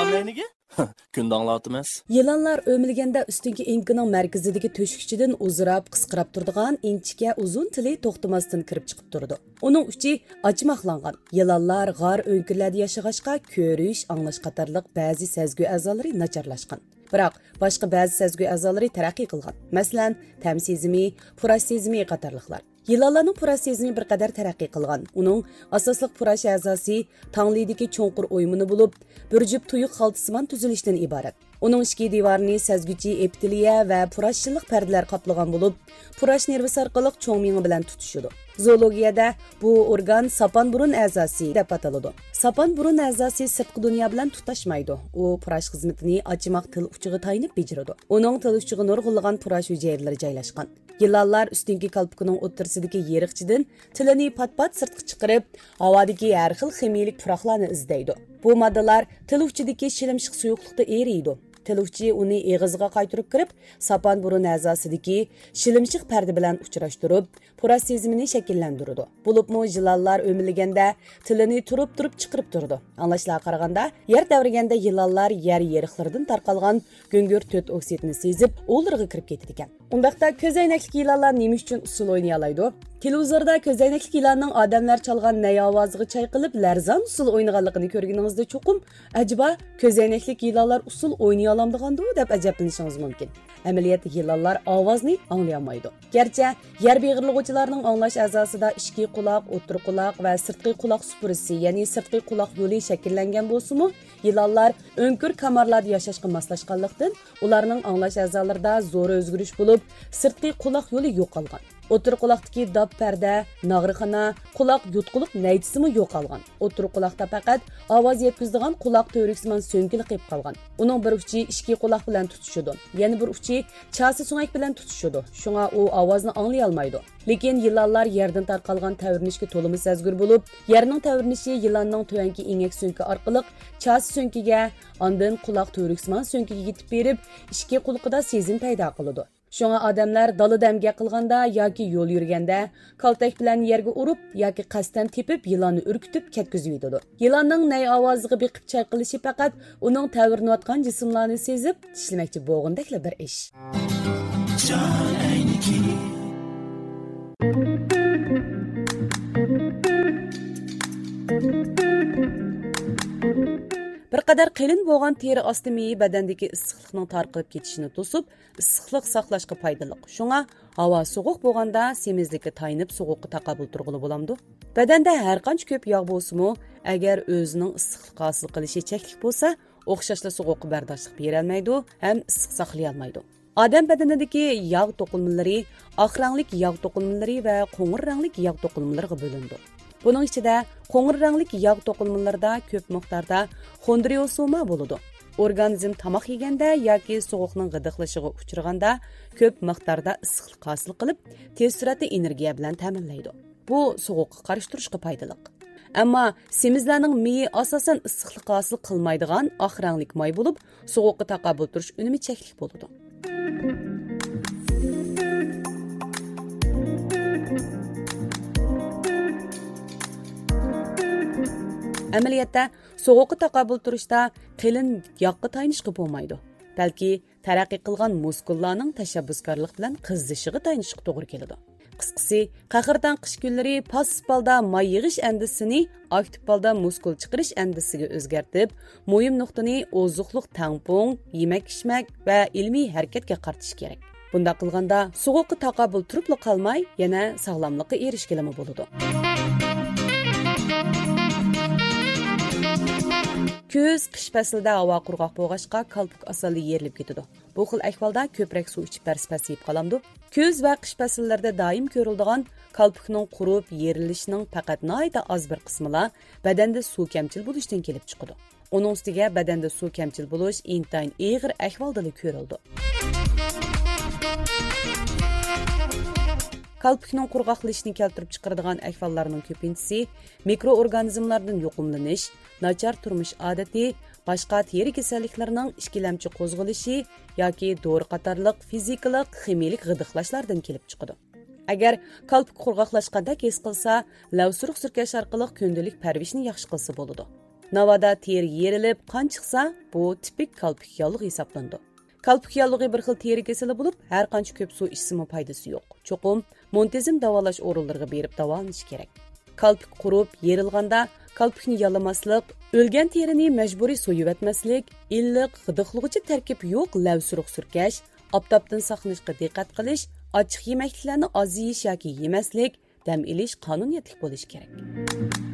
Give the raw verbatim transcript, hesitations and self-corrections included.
Amlayniga? Kun danglatimiz. Yılanlar ömilgende üstünki inkinin merkezideki töşküçüdün uzurap, qısqırap turduğan inçike uzun tili toxtamasdan kirib chiqib turdu. Onun uchi açmaqlanğan. Yılanlar g'ar önkürlerde yaşağaşqa körüş, anlaş qatarlıq ba'zi sezgü a'zolari nacharlashgan. Biroq boshqa ba'zi sezgü a'zolari taraqqiy qilgan. Masalan, tam sezimi, purash sezimi qatarliqlar. Yılanlarning purash sezimi bir qadar taraqqiy qilgan. Uning asosliq purash a'zosi tanglidagi cho'nqur o'ymini bo'lib, bir jup tuyuq xaltasimon tuzilishdan iborat. Uning ichki devorni sezguchi epiteliya va purashchilik pardalar qoplagan bo'lib, purash nervisi orqali cho'ng miyi bilan tutishadi. Zoologiyada bu organ sapan burun a'zosi deb ataladi. Sapan burun a'zosi sirtqi dunyo bilan tutashmaydi. U purash xizmatini ochmoq til uchiga tayinib bejiradi. Uning til uchiga nurg'ulg'an purash hujayralari joylashgan. Yılanlar üstünki kalpukının o'ttirsidagi yeriqchidan tilini pat-pat sirtqa chiqarib, havodagi har xil ximiyalik puraqlarni izlaydi. Bu moddalar til uchidagi shilimshiq suyuqlikda eriydi. Tiluvchi uni eg'iziga qaytirib kirib, sapan burun a'zosidagi shilimshiq parda bilan uchrashtirib, purash sezimini shakllantiradi. Bo'libmi yılanlar o'milganda tilini turib-turib chiqarib turdi. Anglashlarga qaraganda, yer davriganda yılanlar yer yeriqlaridan tarqalgan go'ngir to'rt oksidni sezib, o'ldirga kirib ketadi ekan. Undaqda ko'zoynakli yılanlar nima uchun usul o'ynay oladi? Televizorda ko'zoynakli yılanning odamlar chalgan nay ovoziga chayqilib, larzan usul o'ynaganligini ko'rganingizda cho'qim, ajiba ko'zoynakli yılanlar usul o'ynay olamdigandi deb ajablanishingiz mumkin. Amaliyotda yılanlar ovozni anglayolmaydi. Gerçi yer beg'irlig'uvchilarning anglash a'zosida ichki quloq, o'tir quloq va sirtqi quloq supurisi, ya'ni sirtqi quloq yo'li shakllangan bo'lsa-mu, yılanlar o'nkir kamarlarda yashashga moslashganlikdan ularning anglash a'zolarida zo'r o'zgarish bo'lib, sirtqi quloq yo'li yo'qolgan. O'tir quloqdagi dab parda, nag'rixona, quloq yutquliq naytisimi yo'qolgan. O'tir quloqda faqat ovoz yetkazadigan quloq to'riqsimon so'nkili qilib qolgan. Uning bir uchi ichki quloq bilan tutishadi, yana bir uchi chasi so'ngak bilan tutishadi. Shunga u ovozni anglay olmaydi. Lekin yılanlar yerdan tarqalgan tavrnishga to'limi sezgur bo'lib, yerning tavrnishi yılanning to'yanki ingak so'nki orqali chasi so'nkiga, ondan quloq to'riqsimon so'nkiga yetib berib, ichki quloqida sezim paydo qiladi. Şoňa adamlar dalı damga qilganda yoki yo'l yurganda kaltak bilan yerga urib yoki qasdan tepib yılanni urkitib ketkizib yetadi. Yılanning nay ovoziga beqib chayqilishi faqat uning tavrnayotgan jismlarni sezib tishlamoqchi bo'lgandekla bir ish. Bir qadar qilin bo'lgan teri osti miyi badandagi issiqlikning tarqalib ketishini to'sib, issiqlik saqlashga foydali. Shunga havo sovuq bo'lganda semizlikka tayinib sovuqqa taqabul turg'ili bo'lamdi. Badanda har qancha ko'p yog' bo'lsa-mu, agar o'zining issiqlik hosil qilishi cheklik bo'lsa, o'xshashla sovuqqa bardoshlik bera olmaydi, ham issiq saqlay olmaydi. Odam badanidagi yog' to'qilmalari oq ranglik yog' to'qilmalari va qo'ng'ir ranglik yog' to'qilmalariga bo'lindi. Bunun içinde qo'ng'ir ranglik yog' to'qilmalarida ko'p miqdorda xondriosoma bo'ladi. Organizm tamoq yeganda yoki sovuqning g'idiqlashiga uchraganda ko'p miqdorda issiqlik hosil qilib, tez suratda energiya bilan ta'minlaydi. Bu sovuqqa qarshi turishga foydali. Ammo semizlarning miyi asosan issiqlik hosil qilmaydigan oq ranglik may bo'lib, sovuqqa taqabul turish unumi cheklik bo'ladi. Amaliyotda sovuqqa taqabul turishda qilin yoqqa tayinishga bo'lmaydi. Balki taraqqiy qilgan muskullarning tashabbuskorlik bilan qizzishiga tayinishga to'g'ri keladi. Qisqasi, qahirdan qish kunlari passiv holda may yig'ish andisini aktiv holda muskul chiqarish andisiga o'zgartib, mo'yim nuqtani ozuqliq tampon, yemak-ichmak va ilmiy harakatga qaratish kerak. Bunda qilganda sovuqqa taqabul turib qolmay, yana sog'lomlikka erishgilimi bo'ladi. Көз qish faslida havo qurg'oq bo'lg'achqa kalpuk asali yerilib ketadi. Bu xil ahvolda ko'proq suv ichib pasayib qolamdi. Көз va qish fasllarida doim ko'riladigan kalpukning qurib yerilishining faqat noyda oz bir qismila badanda suv kamchil bo'lishdan kelib chiqadi. Uning ustiga badanda suv kamchil bo'lish intayin og'ir ahvolda ko'rildi. Kalpukning qurg'oqlashishini keltirib chiqaradigan ahvollarning ko'pinchisi mikroorganizmlardan yo'qimlanish, nachar turmush odati, boshqa teri kasalliklarining ishkilamchi qo'zg'alishi yoki dori qatorliq fizikalik, ximiyalik g'idiqlashlardan kelib chiqadi. Agar kalpuk qurg'oqlashganda his qilsa, lavsuruq surkash orqali kundalik parvishni yaxshi qilsa bo'ladi. Navada teri yerilib, qon chiqsa, bu tipik kalpik yallığı hesaplandı. Kalpik yallığı bir xil teri kesili bulup, her qancha köp su içsimi faydası yok. Çoqum, muntazam davalash o'rinlariga berib davolanish kerak. Kalpik qurib, yerilganda kalpikni yalamaslik, o'lgan terini majburiy so'yib etmaslik, illiq, g'idiqlug'ichi tarkib yo'q lavsuruq surkash, oftobdan saqlanishga diqqat qilish, ochiq yemekliklarni oz yeyish yoki yemaslik, dam ilish qonuniyatlik bo'lishi kerak.